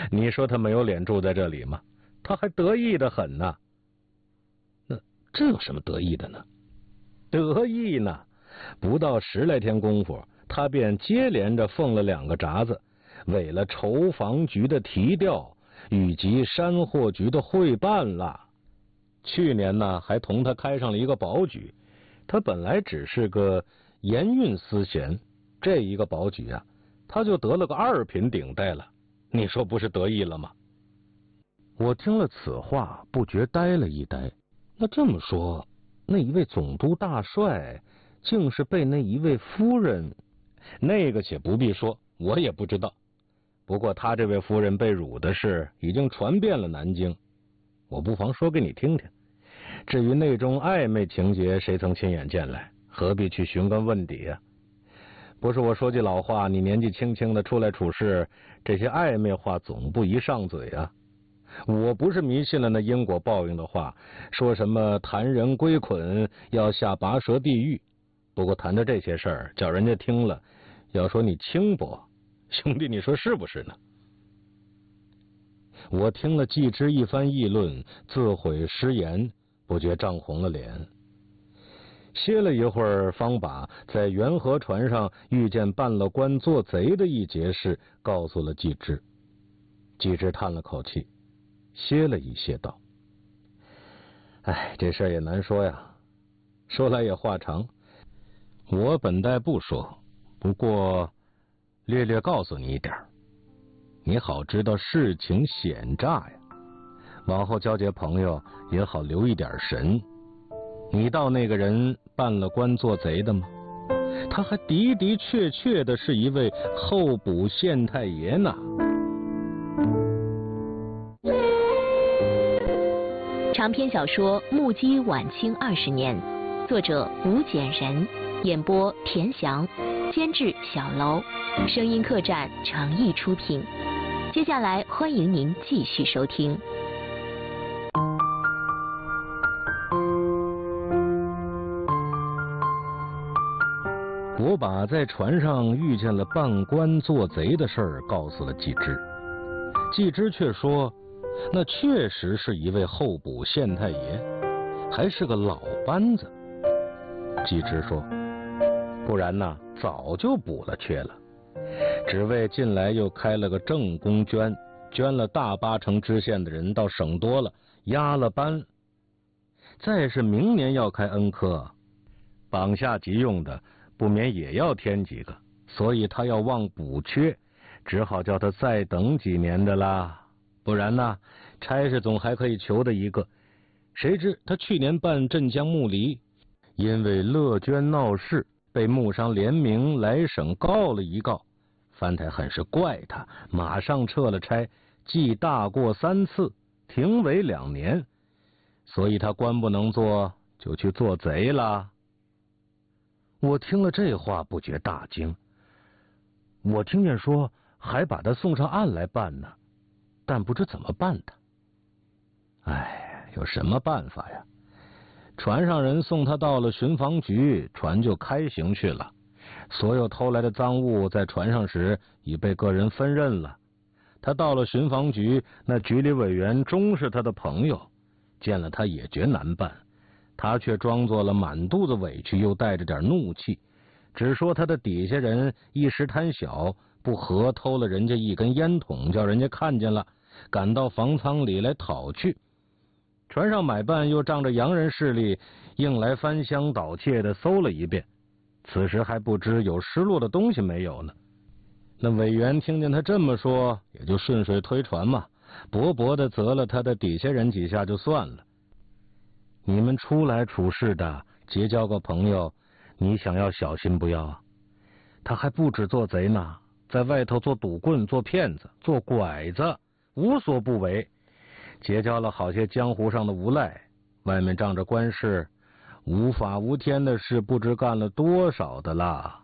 你说他没有脸住在这里吗？他还得意的很呢。那这有什么得意的呢？得意呢，不到10来天功夫，他便接连着奉了2个札子，委了筹防局的提调，以及山货局的会办了。去年呢，还同他开上了一个保举。他本来只是个盐运司衔，这一个保举啊，他就得了个2品顶戴了。你说不是得意了吗？我听了此话，不觉呆了一呆。那这么说，那一位总督大帅竟是被那一位夫人，那个且不必说，我也不知道。不过他这位夫人被辱的事已经传遍了南京，我不妨说给你听听。至于内中暧昧情节，谁曾亲眼见来，何必去寻根问底啊？不是我说句老话，你年纪轻轻的出来处事，这些暧昧话总不宜上嘴啊。我不是迷信了那因果报应的话，说什么谈人归捆，要下拔舌地狱。不过谈的这些事儿，叫人家听了要说你轻薄，兄弟你说是不是呢？我听了季之一番议论，自悔失言，不觉涨红了脸。歇了一会儿，方把在元和船上遇见办了官做贼的一节事告诉了季之。季之叹了口气，歇了一歇道：哎，这事儿也难说呀，说来也话长，我本待不说，不过略略告诉你一点，你好知道事情险诈呀，往后交结朋友也好留一点神。你道那个人办了官做贼的吗？他还的的确确的是一位候补县太爷呢。 长篇小说《目击晚清20年》，作者吴简人，演播田翔，监制小楼，声音客栈诚意出品。接下来欢迎您继续收听。 我把在船上遇见了办官做贼的事儿告诉了季之，季之却说那确实是一位候补县太爷，还是个老班子。季之说，不然呢早就补了缺了，只为近来又开了个正宫捐，捐了大80%知县的人倒省多了，压了班。再是明年要开恩科，绑下急用的不免也要添几个，所以他要望补缺，只好叫他再等几年的啦。不然呢，差事总还可以求的一个。谁知他去年办镇江木犁，因为乐捐闹事，被木商联名来省告了一告，翻台很是怪他，马上撤了差，记大过3次，停为2年，所以他官不能做，就去做贼了。我听了这话不觉大惊，我听见说还把他送上岸来办呢，但不知怎么办他。哎，有什么办法呀？船上人送他到了巡防局，船就开行去了。所有偷来的赃物在船上时已被个人分认了。他到了巡防局，那局里委员终是他的朋友，见了他也觉难办。他却装作了满肚子委屈，又带着点怒气，只说他的底下人一时贪小，不和偷了人家一根烟筒，叫人家看见了，赶到房舱里来讨去。船上买办又仗着洋人势力，硬来翻箱倒窃的搜了一遍，此时还不知有失落的东西没有呢。那委员听见他这么说，也就顺水推船嘛，薄薄的责了他的底下人几下就算了。你们出来处事的，结交个朋友，你想要小心不要啊？他还不止做贼呢，在外头做赌棍、做骗子、做拐子，无所不为。结交了好些江湖上的无赖，外面仗着官事，无法无天的事，不知干了多少的啦。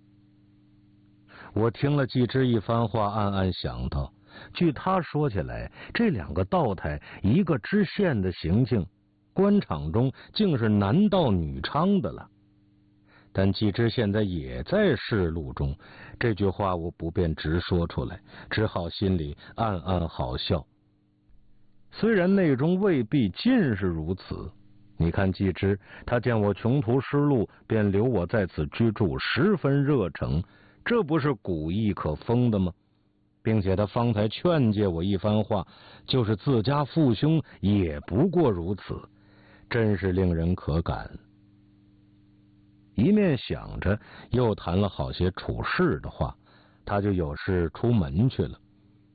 我听了季之一番话，暗暗想到，据他说起来，这2个道台，一个知县的行径，官场中竟是男盗女娼的了。 但季之现在也在试路中，这句话我不便直说出来，只好心里暗暗好笑。虽然内中未必尽是如此，你看季之，他见我穷途失路，便留我在此居住，十分热诚，这不是古意可封的吗？并且他方才劝诫我一番话，就是自家父兄也不过如此，真是令人可感。一面想着，又谈了好些处事的话，他就有事出门去了。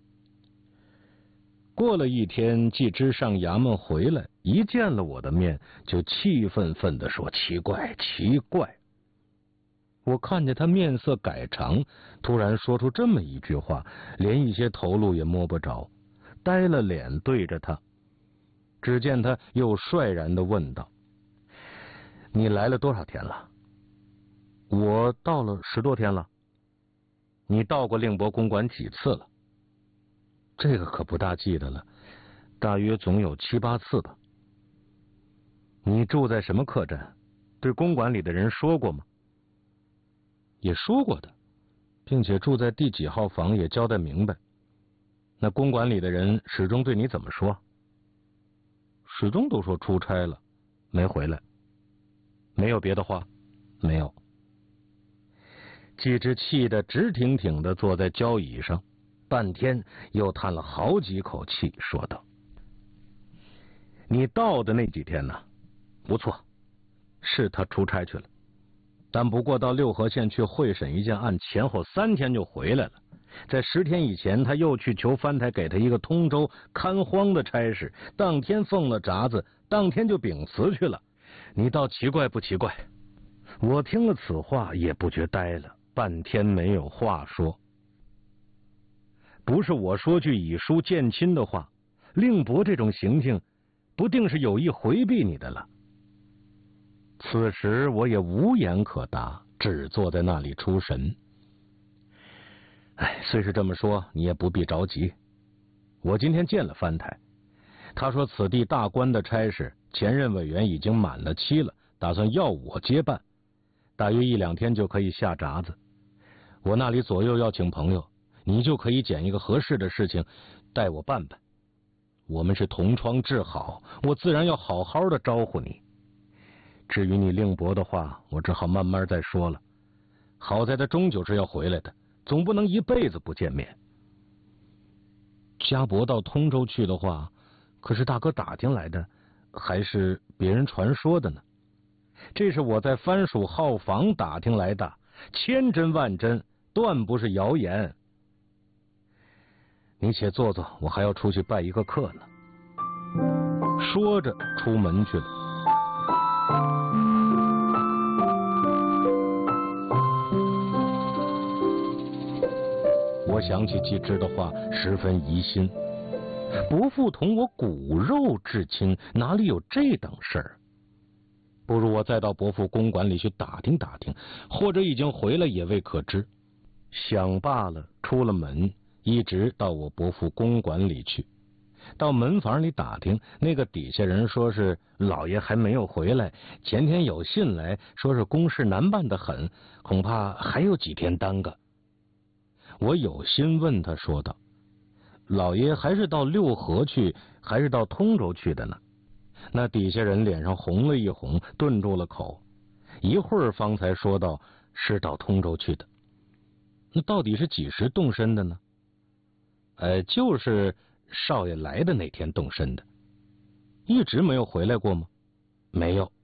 过了一天，季之上衙门回来，一见了我的面，就气愤愤地说：“奇怪，奇怪。”我看见他面色改常，突然说出这么一句话，连一些头路也摸不着，呆了脸对着他。只见他又率然地问道：“你来了多少天了？”“我到了10多天了。”“你到过令伯公馆几次了？”“这个可不大记得了，大约总有7、8次吧。”“你住在什么客栈？对公馆里的人说过吗？”“也说过的，并且住在第几号房也交代明白。”“那公馆里的人始终对你怎么说？”“始终都说出差了，没回来。”“没有别的话？”“没有。”季之气得直挺挺地坐在交椅上，半天又叹了好几口气，说道：“你到的那几天呢？不错，是他出差去了，但不过到六合县去会审一件案，前后3天就回来了。在10天以前，他又去求藩台给他一个通州看荒的差事，当天奉了札子，当天就禀辞去了。你倒奇怪不奇怪？”我听了此话，也不觉呆了，半天没有话说。不是我说句以书见亲的话，令伯这种行径，不定是有意回避你的了。此时我也无言可答，只坐在那里出神。虽是这么说，你也不必着急。我今天见了藩台，他说此地大官的差事，前任委员已经满了期了，打算要我接办，大约1、2天就可以下闸子。我那里左右要请朋友，你就可以拣一个合适的事情带我办办。我们是同窗至好，我自然要好好的招呼你。至于你令伯的话，我只好慢慢再说了。好在他终究是要回来的，总不能一辈子不见面。家伯到通州去的话，可是大哥打听来的，还是别人传说的呢？这是我在藩署号房打听来的，千真万真，断不是谣言。你且坐坐，我还要出去拜一个客呢。说着出门去了。我想起季之的话，十分疑心。伯父同我骨肉至亲，哪里有这等事儿？不如我再到伯父公馆里去打听打听，或者已经回来也未可知。想罢了，出了门，一直到我伯父公馆里去。到门房里打听，那个底下人说是老爷还没有回来，前天有信来说是公事难办得很，恐怕还有几天耽搁。我有心问他，说道：“老爷还是到六合去，还是到通州去的呢？”那底下人脸上红了一红，顿住了口，一会儿方才说道：“是到通州去的。”那到底是几时动身的呢？就是少爷来的那天动身的。一直没有回来过吗？没有。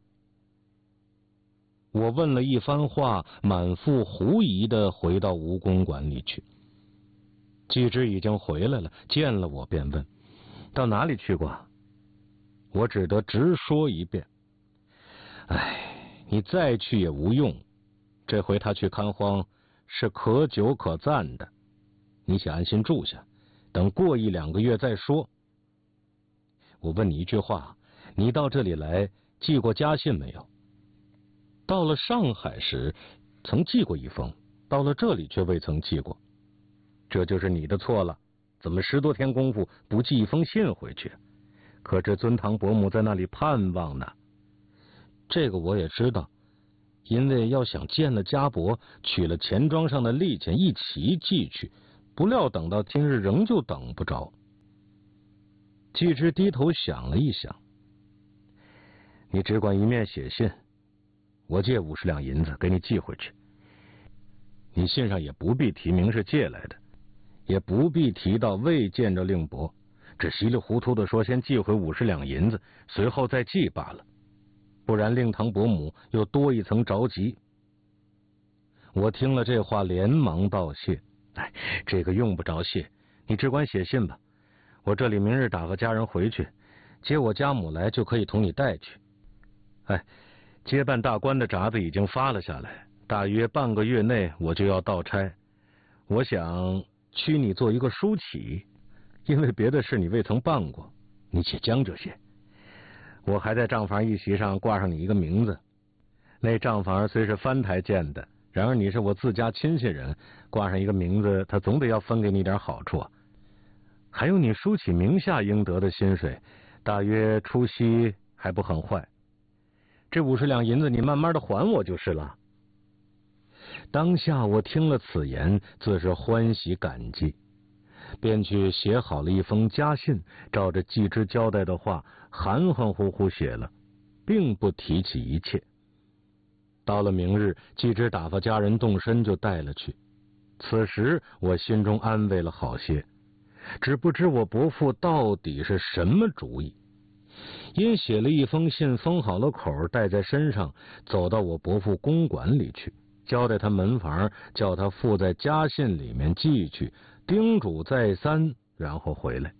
我问了一番话，满腹狐疑的回到吴公馆里去。季之已经回来了，见了我便问：“到哪里去过？”我只得直说一遍。你再去也无用，这回他去看荒是可久可暂的，你且安心住下，等过1、2个月再说。我问你一句话，你到这里来寄过家信没有？到了上海时曾寄过一封，到了这里却未曾寄过，这就是你的错了。怎么10多天功夫不寄一封信回去？可知尊堂伯母在那里盼望呢？这个我也知道， 因为要想见了家伯，取了钱庄上的利钱一起寄去，不料等到今日仍旧等不着。季之低头想了一想，你只管一面写信，我借50两银子给你寄回去。你信上也不必提明是借来的，也不必提到未见着令伯，只稀里糊涂的说先寄回50两银子，随后再寄罢了，不然令堂伯母又多一层着急。我听了这话，连忙道谢。这个用不着谢，你只管写信吧。我这里明日打发家人回去，接我家母来就可以同你带去。接办大官的札子已经发了下来，大约半个月内我就要到差。我想屈你做一个书起，因为别的事你未曾办过，你且将就些。我还在账房一席上挂上你一个名字，那账房虽是翻台建的，然而你是我自家亲戚人，挂上一个名字，他总得要分给你点好处啊。还有你书起名下应得的薪水，大约初息还不很坏。这50两银子你慢慢的还我就是了。当下我听了此言，自是欢喜感激，便去写好了一封家信，照着季之交代的话含含糊糊写了，并不提起一切。到了明日，季之打发家人动身就带了去。此时我心中安慰了好些，只不知我伯父到底是什么主意。因写了一封信，封好了口，带在身上，走到我伯父公馆里去，交代他门房，叫他附在家信里面寄去，叮嘱再三，然后回来。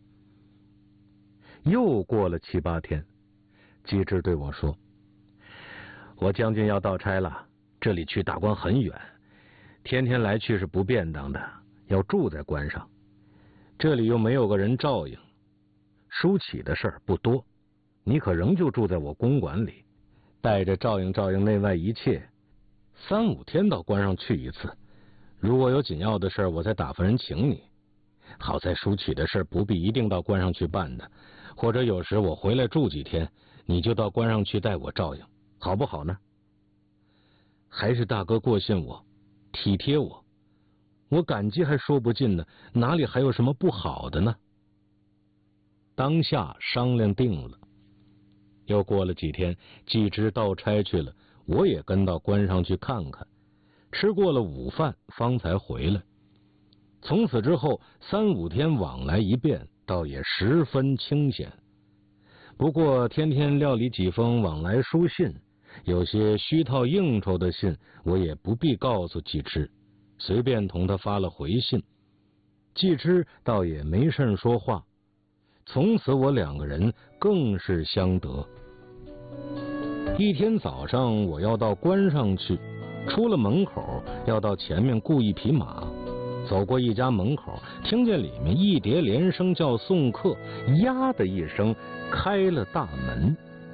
又过了7、8天，季之对我说：我将军要到差了，这里去大关很远，天天来去是不便当的，要住在关上，这里又没有个人照应，书起的事儿不多，你可仍旧住在我公馆里，带着照应照应内外一切，3、5天到关上去一次，如果有紧要的事儿，我再打发人请你。好在书起的事不必一定到关上去办的，或者有时我回来住几天，你就到关上去带我照应，好不好呢？还是大哥过信我，体贴我，我感激还说不尽呢，哪里还有什么不好的呢？当下商量定了。又过了几天，季之到差去了，我也跟到关上去看看，吃过了午饭方才回来。从此之后3、5天往来一遍，倒也十分清闲。不过天天料理几封往来书信，有些虚套应酬的信，我也不必告诉季之，随便同他发了回信。季之倒也没甚说话，从此我2个人更是相得。一天早上我要到关上去，出了门口要到前面雇一匹马，走过一家门口，听见里面一叠连声叫送客，呀的一声开了大门。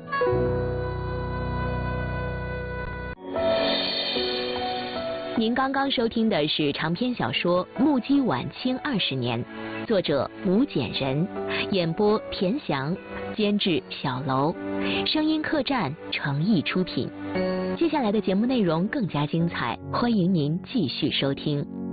您刚刚收听的是长篇小说《目击晚清20年》，作者吴简人，演播田翔，监制小楼，声音客栈诚意出品。接下来的节目内容更加精彩，欢迎您继续收听。